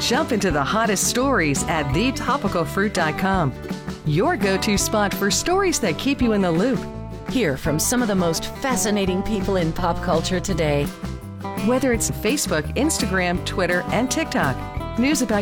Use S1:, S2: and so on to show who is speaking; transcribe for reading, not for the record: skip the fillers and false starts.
S1: Jump into the hottest stories at thetopicalfruit.com. Your go-to spot for stories that keep you in the loop. Hear from some of the most fascinating people in pop culture today. Whether it's Facebook, Instagram, Twitter, and TikTok, news about